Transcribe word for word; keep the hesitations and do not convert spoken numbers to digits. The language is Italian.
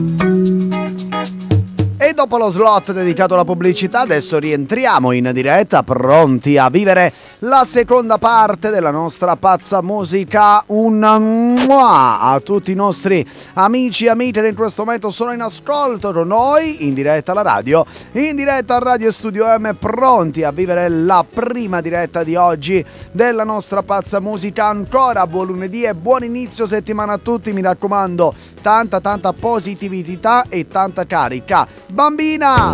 E dopo lo slot dedicato alla pubblicità, adesso rientriamo in diretta, pronti a vivere la seconda parte della nostra pazza musica. Un mua a tutti i nostri amici e amiche che in questo momento sono in ascolto con noi, in diretta alla radio, in diretta a Radio Studio M, pronti a vivere la prima diretta di oggi della nostra pazza musica. Ancora buon lunedì e buon inizio settimana a tutti, mi raccomando, tanta tanta positività e tanta carica. Bambina!